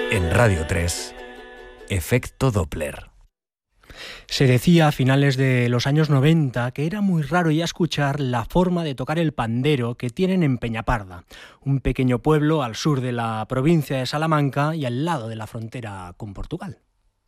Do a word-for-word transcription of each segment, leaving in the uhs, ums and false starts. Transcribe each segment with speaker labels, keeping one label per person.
Speaker 1: En Radio tres, Efecto Doppler.
Speaker 2: Se decía a finales de los años noventa que era muy raro ya escuchar la forma de tocar el pandero que tienen en Peñaparda, un pequeño pueblo al sur de la provincia de Salamanca y al lado de la frontera con Portugal.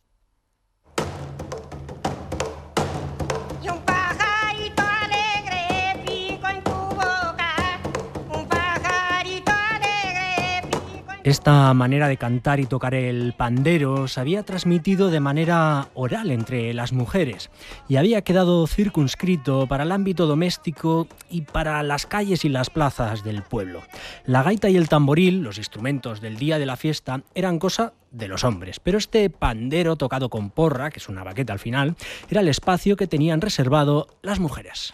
Speaker 2: Esta manera de cantar y tocar el pandero se había transmitido de manera oral entre las mujeres y había quedado circunscrito para el ámbito doméstico y para las calles y las plazas del pueblo. La gaita y el tamboril, los instrumentos del día de la fiesta, eran cosa de los hombres, pero este pandero tocado con porra, que es una baqueta al final, era el espacio que tenían reservado las mujeres.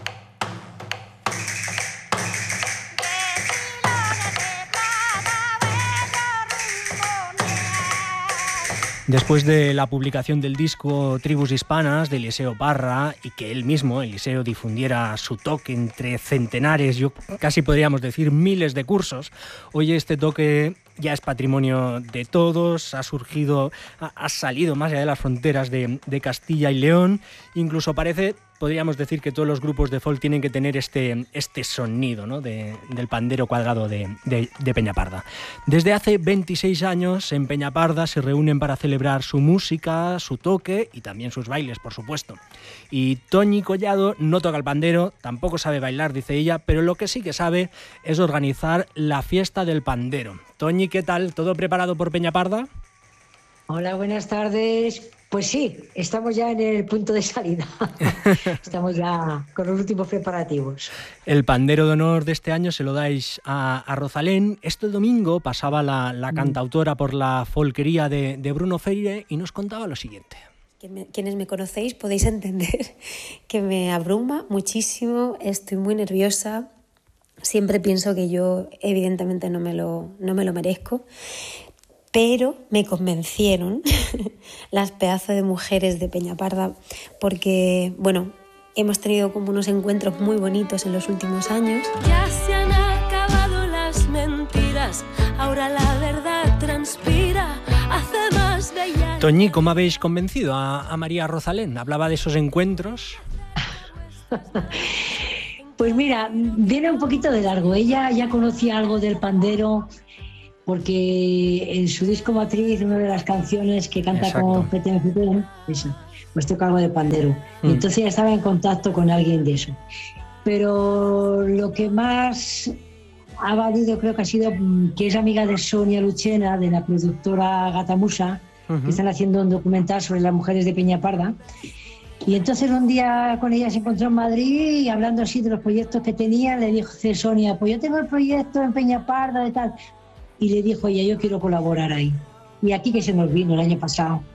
Speaker 2: Después de la publicación del disco Tribus Hispanas de Eliseo Parra y que él mismo, Eliseo, difundiera su toque entre centenares, yo casi podríamos decir miles de cursos, hoy este toque ya es patrimonio de todos, ha surgido, ha, ha salido más allá de las fronteras de, de Castilla y León, incluso parece, podríamos decir que todos los grupos de folk tienen que tener este, este sonido, ¿no?, de, del pandero cuadrado de, de, de Peñaparda. Desde hace veintiséis años en Peñaparda se reúnen para celebrar su música, su toque y también sus bailes, por supuesto. Y Toñi Collado no toca el pandero, tampoco sabe bailar, dice ella, pero lo que sí que sabe es organizar la fiesta del pandero. Toñi, ¿qué tal? ¿Todo preparado por Peñaparda?
Speaker 3: Hola, buenas tardes. Pues sí, estamos ya en el punto de salida. Estamos ya con los últimos preparativos.
Speaker 2: El pandero de honor de este año se lo dais a, a Rosalén. Este domingo pasaba la, la cantautora por la folquería de, de Bruno Freire y nos contaba lo siguiente.
Speaker 4: Quienes me conocéis podéis entender que me abruma muchísimo, estoy muy nerviosa. Siempre pienso que yo evidentemente no me lo, no me lo merezco, pero me convencieron las pedazos de mujeres de Peñaparda porque, bueno, hemos tenido como unos encuentros muy bonitos en los últimos años.
Speaker 5: Ya se han acabado las mentiras, ahora la verdad transpira, hace más bella.
Speaker 2: Toñi, ¿cómo habéis convencido a, a María Rosalén? ¿Hablaba de esos encuentros?
Speaker 3: Pues mira, viene un poquito de largo. Ella ya conocía algo del pandero porque en su disco matriz, una de las canciones que canta Exacto. con Petén Petén, pues toca algo de pandero. Mm. Y entonces ya estaba en contacto con alguien de eso. Pero lo que más ha valido creo que ha sido que es amiga de Sonia Luchena, de la productora Gatamusa, uh-huh. que están haciendo un documental sobre las mujeres de Peñaparda. Y entonces un día con ella se encontró en Madrid y hablando así de los proyectos que tenía, le dijo Sonia, pues yo tengo el proyecto en Peñaparda de tal. Y le dijo ella, yo quiero colaborar ahí. Y aquí que se nos vino el año pasado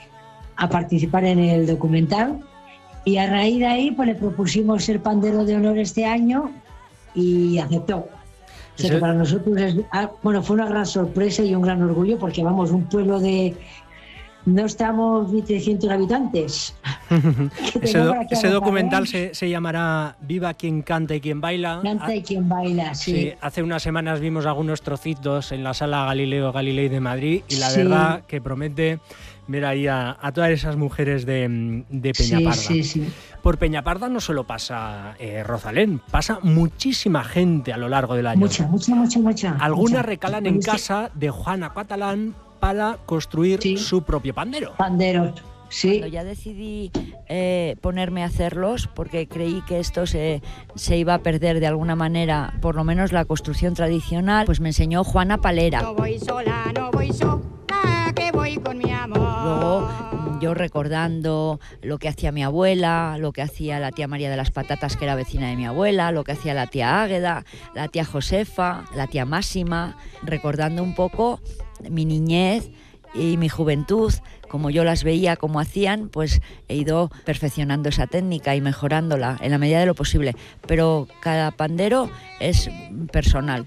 Speaker 3: a participar en el documental. Y a raíz de ahí pues le propusimos ser pandero de honor este año y aceptó. O sea que para nosotros es, bueno, fue una gran sorpresa y un gran orgullo porque vamos, un pueblo de... No estamos ni trescientos habitantes.
Speaker 2: ese, do, ese documental se, se llamará Viva quien canta y quien baila.
Speaker 3: Canta y quien baila, sí.
Speaker 2: sí. Hace unas semanas vimos algunos trocitos en la sala Galileo Galilei de Madrid y la sí. verdad que promete ver ahí a, a todas esas mujeres de, de Peñaparda.
Speaker 3: Sí, sí, sí.
Speaker 2: Por Peñaparda no solo pasa eh, Rosalén, pasa muchísima gente a lo largo del año.
Speaker 3: Mucha, mucha, mucha, mucha.
Speaker 2: Algunas
Speaker 3: mucha.
Speaker 2: recalan en casa de Juana Catalán para construir sí. su propio pandero.
Speaker 3: Pandero, sí.
Speaker 6: Cuando ya decidí eh, ponerme a hacerlos, porque creí que esto se, se iba a perder de alguna manera, por lo menos la construcción tradicional, pues me enseñó Juana Palera.
Speaker 7: No voy sola, no voy sola, que voy con mi amor.
Speaker 6: Luego, yo recordando lo que hacía mi abuela, lo que hacía la tía María de las Patatas, que era vecina de mi abuela, lo que hacía la tía Águeda, la tía Josefa, la tía Máxima, recordando un poco mi niñez y mi juventud, como yo las veía, como hacían, pues he ido perfeccionando esa técnica y mejorándola en la medida de lo posible, pero cada pandero es personal.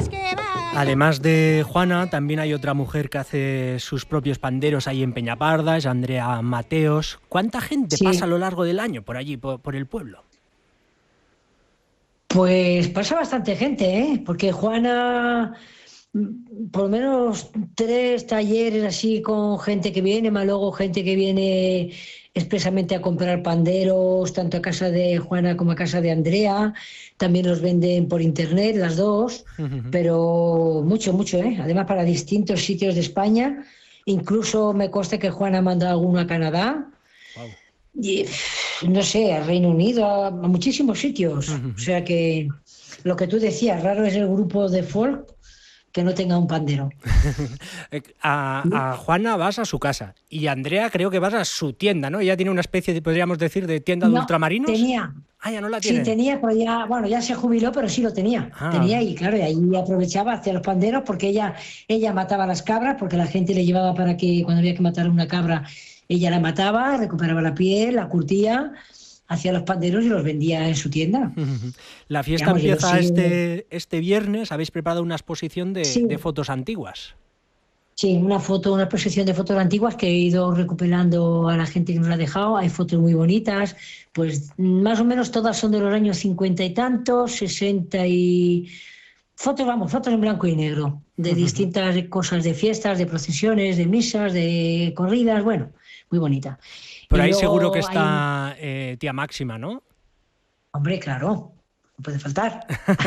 Speaker 2: Además de Juana, también hay otra mujer que hace sus propios panderos ahí en Peñaparda, es Andrea Mateos. ¿Cuánta gente sí. pasa a lo largo del año por allí, por, por el pueblo?
Speaker 3: Pues pasa bastante gente, ¿eh? Porque Juana... por lo menos tres talleres así con gente que viene, más luego gente que viene expresamente a comprar panderos, tanto a casa de Juana como a casa de Andrea. También los venden por internet, las dos, uh-huh. pero mucho, mucho, ¿eh? Además para distintos sitios de España. Incluso me consta que Juana ha mandado alguno a Canadá. Wow. Y, no sé, al Reino Unido, a, a muchísimos sitios. Uh-huh. O sea que lo que tú decías, raro es el grupo de folk que no tenga un pandero.
Speaker 2: a, a Juana vas a su casa y a Andrea creo que vas a su tienda, ¿no? Ella tiene una especie, de, podríamos decir, de tienda de
Speaker 3: no,
Speaker 2: ultramarinos.
Speaker 3: Tenía.
Speaker 2: Ah, ya no la tiene.
Speaker 3: Sí, tenía, pero ya, bueno, ya se jubiló, pero sí lo tenía. Ah. Tenía y claro, y ahí aprovechaba hacia los panderos porque ella, ella mataba las cabras, porque la gente le llevaba para que cuando había que matar una cabra, ella la mataba, recuperaba la piel, la curtía, hacía los panderos y los vendía en su tienda.
Speaker 2: La fiesta Digamos, empieza sí, este, este viernes. Habéis preparado una exposición de, sí. de fotos antiguas.
Speaker 3: Sí, una foto, una exposición de fotos antiguas que he ido recuperando a la gente que nos la ha dejado. Hay fotos muy bonitas, pues más o menos todas son de los años cincuenta y tantos, sesenta y... Fotos, vamos, fotos en blanco y negro, de uh-huh. distintas cosas, de fiestas, de procesiones, de misas, de corridas, bueno, muy bonita.
Speaker 2: Por ahí seguro que está hay... eh, tía Máxima, ¿no?
Speaker 3: Hombre, claro, no puede faltar.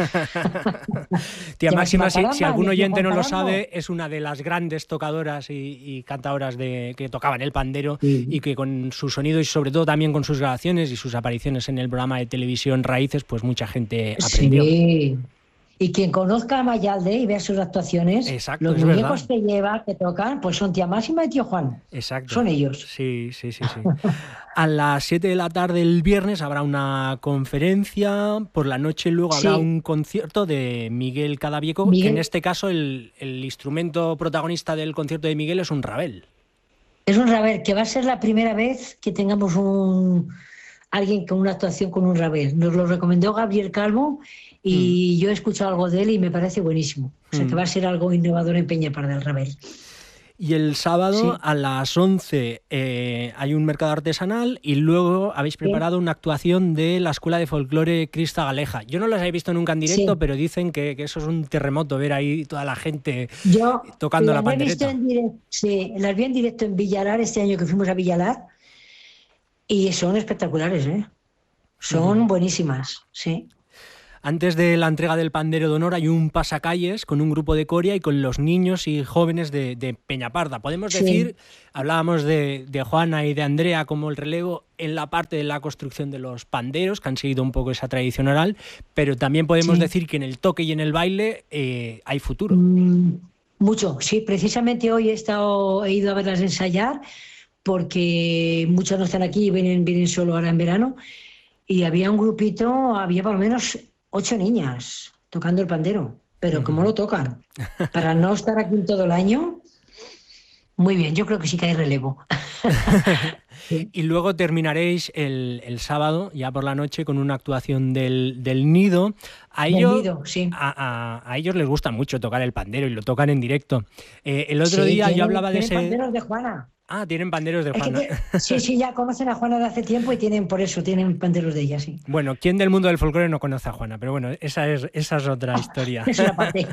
Speaker 2: Tía Máxima, si, si algún oyente no lo sabe, es una de las grandes tocadoras y, y cantadoras de, que tocaban el pandero sí. y que con su sonido y sobre todo también con sus grabaciones y sus apariciones en el programa de televisión Raíces, pues mucha gente aprendió.
Speaker 3: Sí. Y quien conozca a Mayalde y vea sus actuaciones, Exacto, los muñecos que lleva, que tocan, pues son tía Máxima y tío Juan.
Speaker 2: Exacto.
Speaker 3: Son ellos.
Speaker 2: Sí, sí, sí, sí. A las siete de la tarde el viernes habrá una conferencia, por la noche luego habrá sí. un concierto de Miguel Cadavieco, Miguel... que en este caso el, el instrumento protagonista del concierto de Miguel es un rabel.
Speaker 3: Es un rabel, que va a ser la primera vez que tengamos un alguien con una actuación con un rabel. Nos lo recomendó Gabriel Calvo y mm. yo he escuchado algo de él y me parece buenísimo. O sea, mm. que va a ser algo innovador en Peñaparda del rabel.
Speaker 2: Y el sábado sí. a las once eh, hay un mercado artesanal y luego habéis preparado sí. una actuación de la Escuela de Folclore Crista Galeja. Yo no las he visto nunca en directo, sí. pero dicen que, que eso es un terremoto, ver ahí toda la gente Yo tocando la pandereta.
Speaker 3: En directo, sí, las vi en directo en Villalar este año que fuimos a Villalar y son espectaculares, ¿eh? Son uh-huh. buenísimas, sí.
Speaker 2: Antes de la entrega del pandero de honor hay un pasacalles con un grupo de coria y con los niños y jóvenes de, de Peñaparda. Podemos sí. decir, hablábamos de, de Juana y de Andrea como el relevo en la parte de la construcción de los panderos, que han seguido un poco esa tradición oral, pero también podemos sí. decir que en el toque y en el baile eh, hay futuro.
Speaker 3: Mm, mucho, sí. Precisamente hoy he, estado, he ido a verlas ensayar porque muchos no están aquí y vienen, vienen solo ahora en verano. Y había un grupito, había por lo menos ocho niñas tocando el pandero, pero ¿cómo lo tocan? Para no estar aquí todo el año, muy bien, yo creo que sí que hay relevo.
Speaker 2: Sí. Y luego terminaréis el, el sábado, ya por la noche, con una actuación del, del Nido. A ellos,
Speaker 3: nido, sí.
Speaker 2: a, a, a ellos les gusta mucho tocar el pandero y lo tocan en directo. Eh, el otro sí, día
Speaker 3: tienen,
Speaker 2: yo hablaba de ese...
Speaker 3: panderos de Juana.
Speaker 2: Ah, tienen panderos de Juana.
Speaker 3: Es que, sí, sí, ya conocen a Juana de hace tiempo y tienen por eso, tienen panderos de ella, sí.
Speaker 2: Bueno, ¿quién del mundo del folclore no conoce a Juana? Pero bueno, esa es, esa es otra historia.
Speaker 3: Es una parte.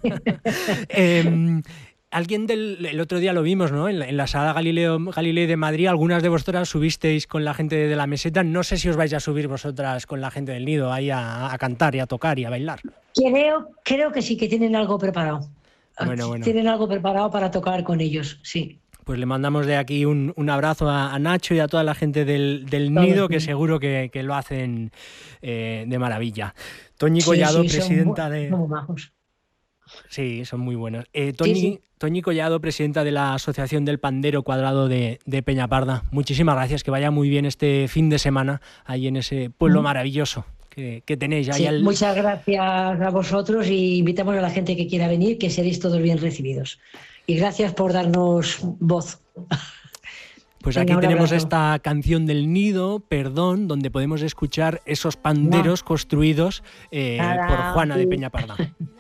Speaker 2: eh, Alguien del el otro día lo vimos, ¿no? En la, en la sala Galileo Galilei de Madrid, algunas de vosotras subisteis con la gente de la meseta. No sé si os vais a subir vosotras con la gente del Nido ahí a, a cantar y a tocar y a bailar.
Speaker 3: Creo, creo que sí, que tienen algo preparado.
Speaker 2: Bueno, bueno.
Speaker 3: Tienen algo preparado para tocar con ellos, sí.
Speaker 2: Pues le mandamos de aquí un, un abrazo a, a Nacho y a toda la gente del, del Nido, que seguro que, que lo hacen eh, de maravilla. Toñi Collado, sí, sí, presidenta
Speaker 3: son,
Speaker 2: de...
Speaker 3: Son majos.
Speaker 2: Sí, son muy buenos. Eh, Toñi, sí, sí. Toñi Collado, presidenta de la Asociación del Pandero Cuadrado de, de Peñaparda. Muchísimas gracias, que vaya muy bien este fin de semana ahí en ese pueblo mm. maravilloso que, que tenéis. Ahí
Speaker 3: sí,
Speaker 2: al...
Speaker 3: Muchas gracias a vosotros y invitamos a la gente que quiera venir, que seréis todos bien recibidos. Y gracias por darnos voz.
Speaker 2: Pues aquí Venga, tenemos esta canción del Nido, Perdón, donde podemos escuchar esos panderos no. construidos eh, por Juana de Peñaparda.